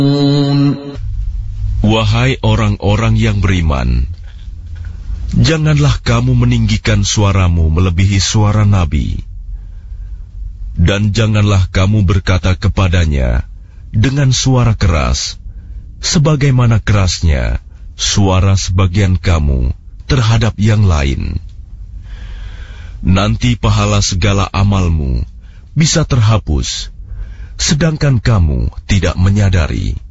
Wahai orang-orang yang beriman, janganlah kamu meninggikan suaramu melebihi suara Nabi, dan janganlah kamu berkata kepadanya dengan suara keras, sebagaimana kerasnya suara sebagian kamu terhadap yang lain. Nanti pahala segala amalmu bisa terhapus, sedangkan kamu tidak menyadari.